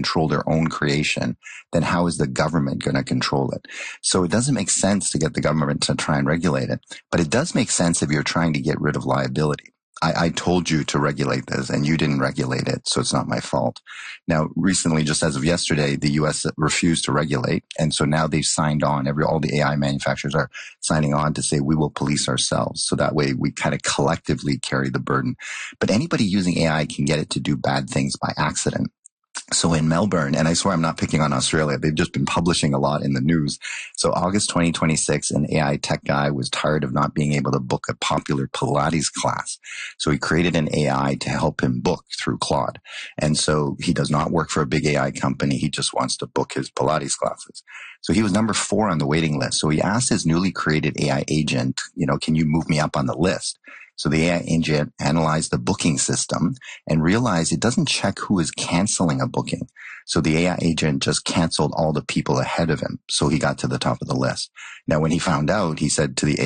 control their own creation, then how is the government going to control it? So it doesn't make sense to get the government to try and regulate it. But it does make sense if you're trying to get rid of liability. I told you to regulate this and you didn't regulate it, so it's not my fault. Now, recently, just as of yesterday, the U.S. refused to regulate. And so now they've signed on, all the AI manufacturers are signing on to say we will police ourselves. So that way we kind of collectively carry the burden. But anybody using AI can get it to do bad things by accident. So in Melbourne, and I swear I'm not picking on Australia, they've just been publishing a lot in the news. So August 2026, an AI tech guy was tired of not being able to book a popular Pilates class. So he created an AI to help him book through Claude. And so he does not work for a big AI company. He just wants to book his Pilates classes. So he was number 4 on the waiting list. So he asked his newly created AI agent, can you move me up on the list? So the AI agent analyzed the booking system and realized it doesn't check who is canceling a booking. So the AI agent just canceled all the people ahead of him. So he got to the top of the list. Now, when he found out, he said to the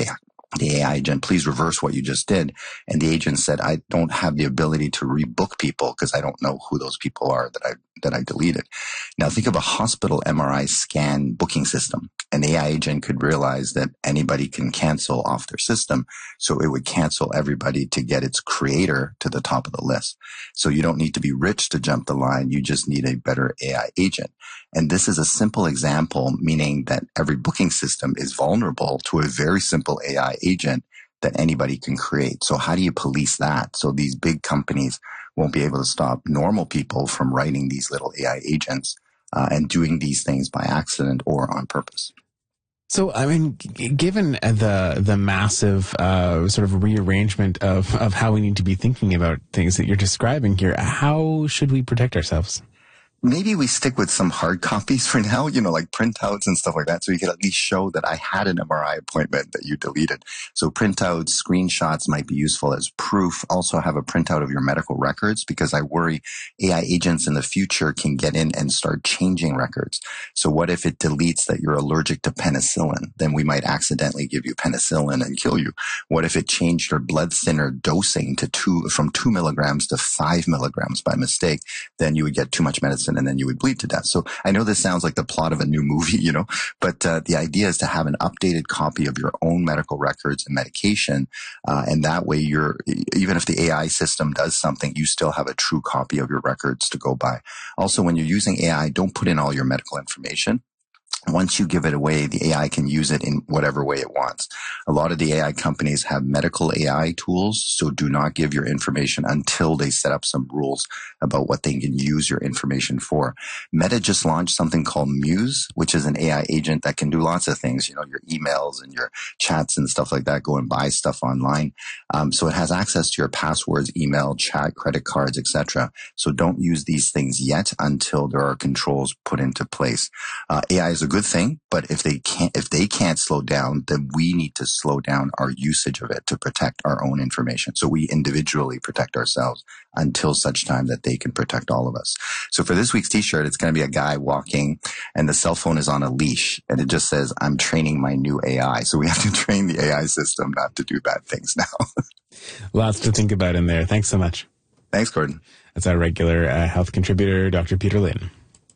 AI agent, please reverse what you just did. And the agent said, I don't have the ability to rebook people because I don't know who those people are that I deleted. Now think of a hospital MRI scan booking system. An AI agent could realize that anybody can cancel off their system. So it would cancel everybody to get its creator to the top of the list. So you don't need to be rich to jump the line. You just need a better AI agent. And this is a simple example, meaning that every booking system is vulnerable to a very simple AI agent that anybody can create. So how do you police that? So these big companies won't be able to stop normal people from writing these little AI agents and doing these things by accident or on purpose. So, I mean, given the massive sort of rearrangement of how we need to be thinking about things that you're describing here, how should we protect ourselves? Maybe we stick with some hard copies for now, like printouts and stuff like that. So you can at least show that I had an MRI appointment that you deleted. So printouts, screenshots might be useful as proof. Also have a printout of your medical records because I worry AI agents in the future can get in and start changing records. So what if it deletes that you're allergic to penicillin? Then we might accidentally give you penicillin and kill you. What if it changed your blood thinner dosing from 2 milligrams to 5 milligrams by mistake? Then you would get too much medicine and then you would bleed to death. So I know this sounds like the plot of a new movie, but the idea is to have an updated copy of your own medical records and medication. And that way even if the AI system does something, you still have a true copy of your records to go by. Also, when you're using AI, don't put in all your medical information. Once you give it away, the AI can use it in whatever way it wants. A lot of the AI companies have medical AI tools, so do not give your information until they set up some rules about what they can use your information for. Meta just launched something called Muse, which is an AI agent that can do lots of things, your emails and your chats and stuff like that, go and buy stuff online. So it has access to your passwords, email, chat, credit cards, etc. So don't use these things yet until there are controls put into place. AI is a good thing, but if they can't slow down, then we need to slow down our usage of it to protect our own information. So we individually protect ourselves until such time that they can protect all of us. So for this week's t-shirt, it's going to be a guy walking and the cell phone is on a leash and it just says, I'm training my new AI. So we have to train the AI system not to do bad things now. Lots to think about in there. Thanks so much. Thanks, Gordon. That's our regular health contributor, Dr. Peter Lynn.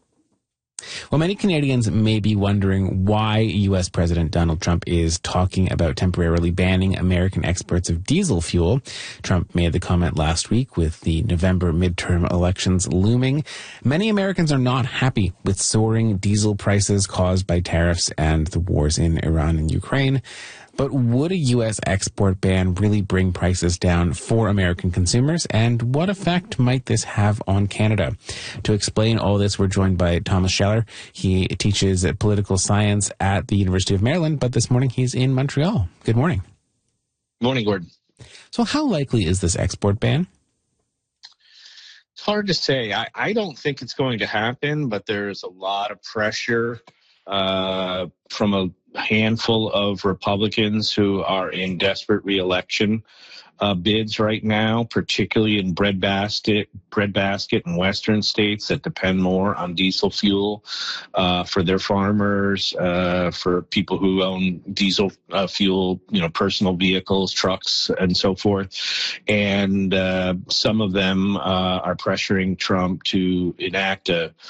Well, many Canadians may be wondering why U.S. President Donald Trump is talking about temporarily banning American exports of diesel fuel. Trump made the comment last week with the November midterm elections looming. Many Americans are not happy with soaring diesel prices caused by tariffs and the wars in Iran and Ukraine. But would a U.S. export ban really bring prices down for American consumers? And what effect might this have on Canada? To explain all this, we're joined by Thomas Scheller. He teaches political science at the University of Maryland, but this morning he's in Montreal. Good morning. Morning, Gordon. So how likely is this export ban? It's hard to say. I don't think it's going to happen, but there's a lot of pressure from a handful of Republicans who are in desperate reelection bids right now, particularly in breadbasket and western states that depend more on diesel fuel for their farmers, for people who own diesel fuel, personal vehicles, trucks, and so forth. And some of them are pressuring Trump to enact a